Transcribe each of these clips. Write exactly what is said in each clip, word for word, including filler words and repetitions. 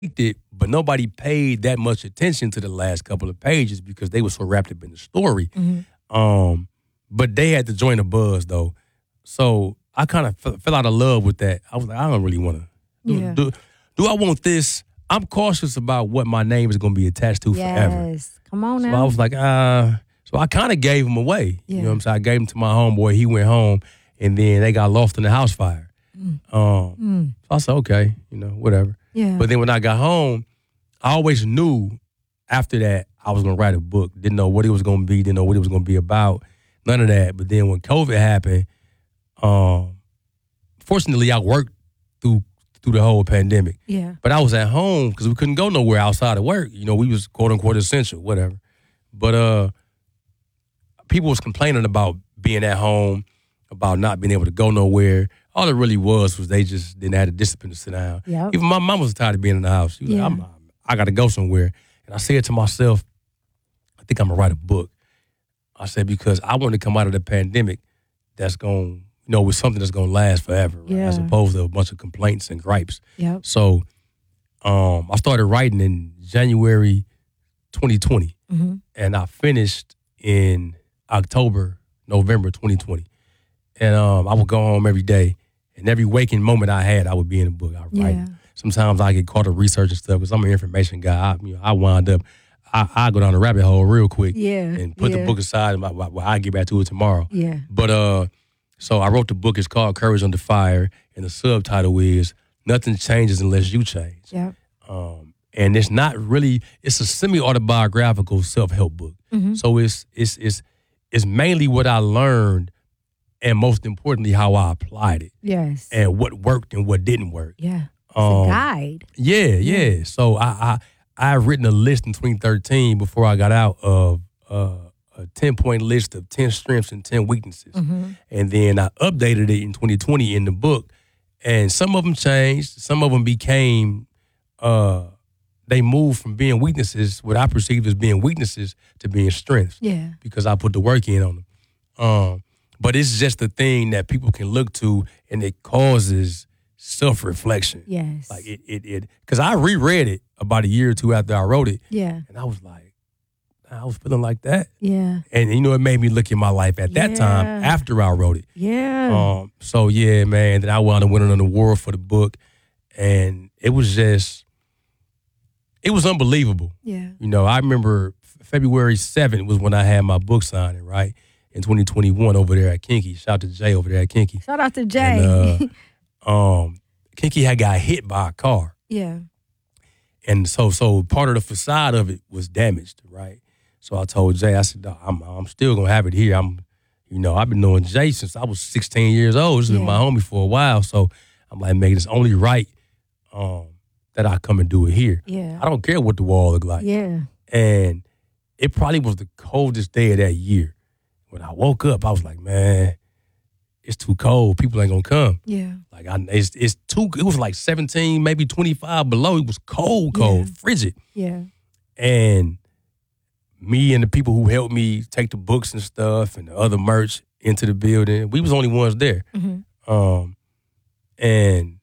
it, but nobody paid that much attention to the last couple of pages because they were so wrapped up in the story. Mm-hmm. Um, but they had to join the buzz though, so I kind of f- fell out of love with that. I was like, I don't really want to. Do, Yeah. do, do I want this? I'm cautious about what my name is going to be attached to forever. Yes. Come on So now. I was like, uh, so I kind of gave him away. Yeah. You know what I'm saying? I gave him to my homeboy. He went home, and then they got lost in the house fire. Mm. Um, Mm. so I said, okay, you know, whatever. Yeah. But then when I got home, I always knew after that I was going to write a book. Didn't know what it was going to be. Didn't know what it was going to be about. None of that. But then when COVID happened, um, fortunately I worked through through the whole pandemic. Yeah. But I was at home because we couldn't go nowhere outside of work. You know, we was quote unquote essential, whatever. But uh, people was complaining about being at home, about not being able to go nowhere. All it really was was they just didn't have the discipline to sit down. Yep. Even my mom was tired of being in the house. She was Yeah. like, I'm, I got to go somewhere. And I said to myself, I think I'm going to write a book. I said, because I want to come out of the pandemic that's going, you know, with something that's going to last forever, right? Yeah. As opposed to a bunch of complaints and gripes. Yep. So um, I started writing in January twenty twenty, Mm-hmm. and I finished in October, November twenty twenty. And um, I would go home every day, and every waking moment I had, I would be in a book. I would write. Yeah. Sometimes I get caught up researching stuff because I'm an information guy. I, you know, I wind up, I, I go down the rabbit hole real quick Yeah. and put yeah. the book aside, and I, I, I get back to it tomorrow. Yeah. But uh, so I wrote the book. It's called Courage Under Fire, and the subtitle is Nothing Changes Unless You Change. Yep. Um, and it's not really, it's a semi-autobiographical self-help book. Mm-hmm. So it's it's it's it's mainly what I learned, and most importantly, how I applied it, Yes. and what worked and what didn't work. yeah. It's Um, a guide. Yeah, yeah. So I I I've written a list in twenty thirteen before I got out of uh, a ten point list of ten strengths and ten weaknesses, Mm-hmm. and then I updated it in twenty twenty in the book, and some of them changed, some of them became uh, they moved from being weaknesses, what I perceived as being weaknesses, to being strengths. Yeah. Because I put the work in on them. Um, but it's just a thing that people can look to, and it causes self-reflection. Yes. Like it, it, it, because I reread it about a year or two after I wrote it, Yeah. and I was like, I was feeling like that, Yeah. and you know, it made me look at my life at that time Yeah. after I wrote it. Yeah. Um, so yeah, man. Then I wound up winning an award for the book, and it was just, it was unbelievable. yeah. You know, I remember February seventh was when I had my book signing, right? In twenty twenty-one over there at Kinky. Shout out to Jay over there at Kinky. Shout out to Jay. And, uh, um, Kinky had got hit by a car. yeah. And so so part of the facade of it was damaged, right? So I told Jay, I said, "Dawg, I'm I'm still gonna have it here. I'm, you know, I've been knowing Jay since I was sixteen years old. This has been Yeah. my homie for a while. So I'm like, man, it's only right um, that I come and do it here. Yeah. I don't care what the wall look like. Yeah. And it probably was the coldest day of that year. When I woke up, I was like, man, it's too cold. People ain't gonna come. Yeah. Like I, it's it's too. It was like seventeen, maybe twenty-five below. It was cold, cold, Yeah. frigid. Yeah. And me and the people who helped me take the books and stuff and the other merch into the building, we was the only ones there. Mm-hmm. Um, and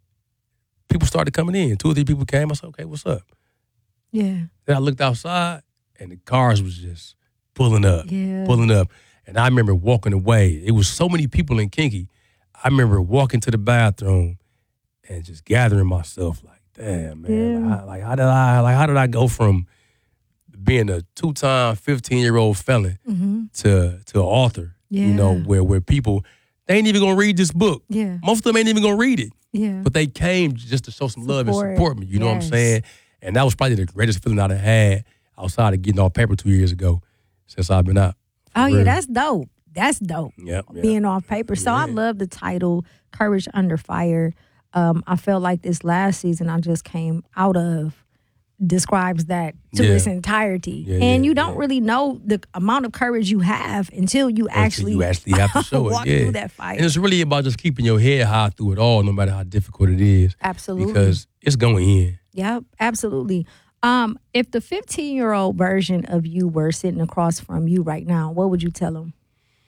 people started coming in. Two or three people came. I said, okay, what's up? Yeah. Then I looked outside, and the cars was just pulling up, Yeah. pulling up. And I remember walking away. It was so many people in Kinky. I remember walking to the bathroom and just gathering myself, like, damn, man, Yeah. like, how- like how did I, like how did I go from being a two-time fifteen-year-old felon Mm-hmm. to to an author? You know, Yeah. where where people they ain't even gonna read this book. Yeah. Most of them ain't even gonna read it. Yeah. But they came just to show some love and Support. support me. You know what I'm Yes. saying? And that was probably the greatest feeling I'd have had outside of getting off paper two years ago since I've been out. For Oh, yeah. real. That's dope. That's dope. Yep, yep. Being off paper. So I Yeah. love the title, Courage Under Fire. Um, I felt like this last season I just came out of describes that to Yeah. its entirety. Yeah, and yeah, you don't yeah. really know the amount of courage you have until you Until actually you actually have to show it. walk Yeah. through that fight. And it's really about just keeping your head high through it all, no matter how difficult it is. Absolutely. Because it's going in. Yep, absolutely. Um, if the fifteen-year-old version of you were sitting across from you right now, what would you tell him?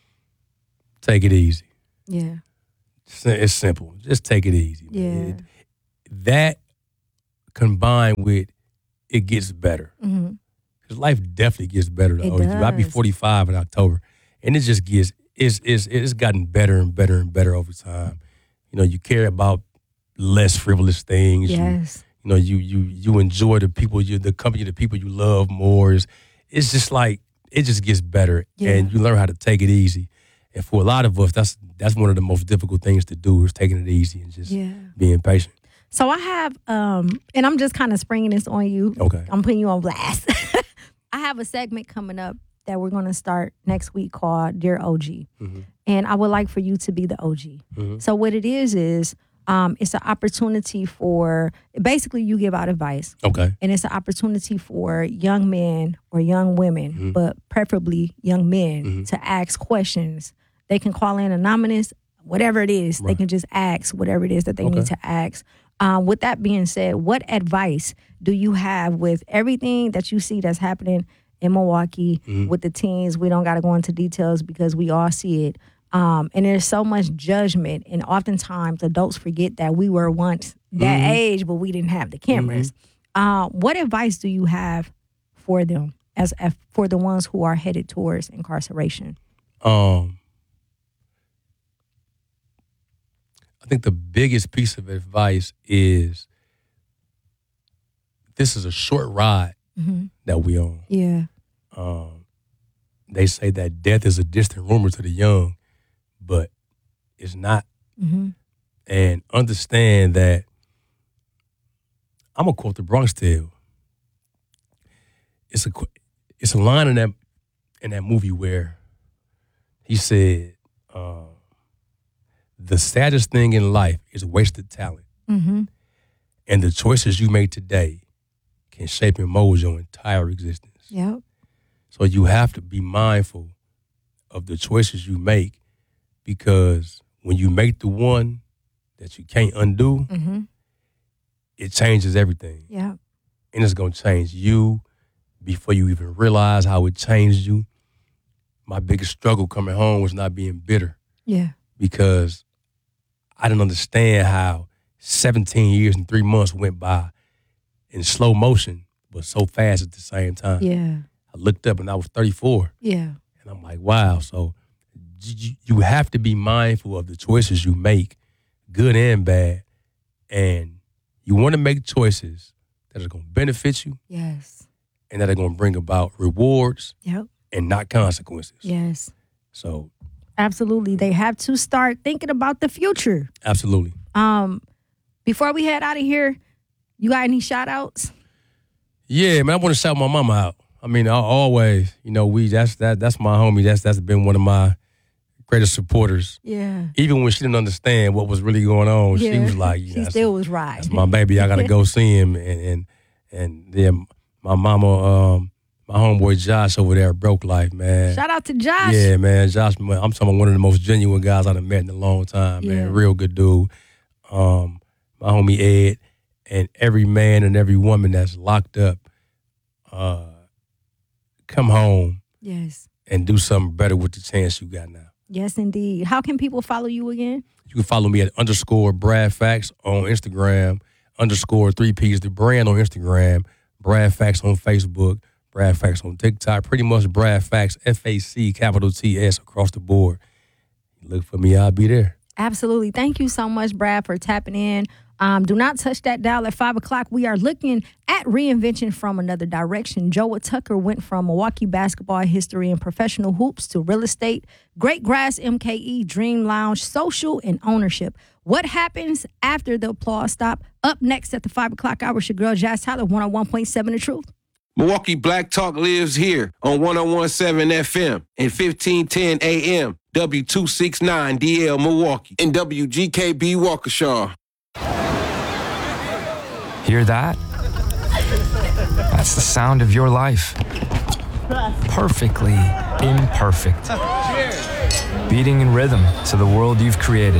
Take it easy. Yeah. It's it's simple. Just take it easy. man. Yeah. It- that combined with it gets better. Mm-hmm. Because life definitely gets better the It older you get. I'll be does. forty-five in October, and it just gets it's it's it's gotten better and better and better over time. You know, you care about less frivolous things. Yes. You, you know, you you you enjoy the people, you the company, of the people you love more. It's, it's just like it just gets better, Yeah. and you learn how to take it easy. And for a lot of us, that's that's one of the most difficult things to do is taking it easy and just Yeah. being patient. So I have, um, and I'm just kind of springing this on you. Okay. I'm putting you on blast. I have a segment coming up that we're going to start next week called Dear O G. Mm-hmm. And I would like for you to be the O G. Mm-hmm. So what it is is um, it's an opportunity for, basically you give out advice. Okay. And it's an opportunity for young men or young women, Mm-hmm. but preferably young men, Mm-hmm. to ask questions. They can call in anonymous, whatever it is. They Right. can just ask whatever it is that they Okay. need to ask. Um, with that being said, what advice do you have with everything that you see that's happening in Milwaukee Mm-hmm. with the teens? We don't got to go into details because we all see it. Um, and there's so much judgment, and oftentimes adults forget that we were once that Mhm. age, but we didn't have the cameras. Uh, what advice do you have for them as as- for the ones who are headed towards incarceration? Um, I think the biggest piece of advice is this is a short ride Mm-hmm. that we on. Yeah. Um, they say that death is a distant rumor to the young, but it's not. Mm-hmm. And understand that I'm gonna quote the Bronx Tale. It's a qu- it's a line in that in that movie where he said, um, "The saddest thing in life is wasted talent, Mm-hmm. and the choices you make today can shape and mold your entire existence." Yep. So you have to be mindful of the choices you make, because when you make the one that you can't undo, Mm-hmm. it changes everything. Yep. And it's going to change you before you even realize how it changed you. My biggest struggle coming home was not being bitter, Yeah. because I didn't understand how seventeen years and three months went by in slow motion, but so fast at the same time. Yeah. I looked up and I was thirty-four. Yeah. And I'm like, wow. So you, you have to be mindful of the choices you make, good and bad. And you want to make choices that are going to benefit you Yes. and that are going to bring about rewards Yep. and not consequences. Yes. So Absolutely. They have to start thinking about the future. absolutely. Um, before we head out of here, you got any shout outs? Yeah, man, I want to shout my mama out. I mean, I always, you know, we that's that that's my homie. That's that's been one of my greatest supporters. Yeah. Even when she didn't understand what was really going on, she Yeah. was like, she yeah, that's- still was right. That's my baby. I gotta go see him, and and and then my mama, um, my homeboy Josh over there, broke life, man. Shout out to Josh. Yeah, man, Josh. Man, I'm talking about one of the most genuine guys I've met in a long time, Yeah. man. Real good dude. Um, my homie Ed, and every man and every woman that's locked up, uh, come home Yes. and do something better with the chance you got now. Yes, indeed. How can people follow you again? You can follow me at underscore Brad Facts on Instagram, underscore three P's the brand on Instagram, Brad Facts on Facebook, Brad Facts on TikTok, pretty much Brad Facts, F A C, capital T S across the board. Look for me, I'll be there. Absolutely. Thank you so much, Brad, for tapping in. Um, do not touch that dial at five o'clock. We are looking at reinvention from another direction. Joa Tucker went from Milwaukee basketball history and professional hoops to real estate, Great Grass M K E, Dream Lounge, social, and ownership. What happens after the applause stop? Up next at the five o'clock hour, it's your girl, Jazz Tyler, one oh one point seven The Truth. Milwaukee Black Talk lives here on one oh one point seven F M and fifteen ten A M, W two sixty-nine D L Milwaukee, and W G K B Waukesha. Hear that? That's the sound of your life. Perfectly imperfect. Beating in rhythm to the world you've created.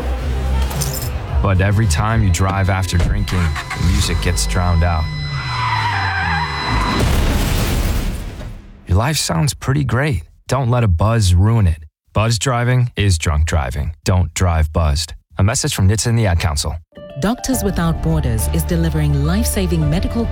But every time you drive after drinking, the music gets drowned out. Your life sounds pretty great. Don't let a buzz ruin it. Buzz driving is drunk driving. Don't drive buzzed. A message from N H T S A and the Ad Council. Doctors Without Borders is delivering life-saving medical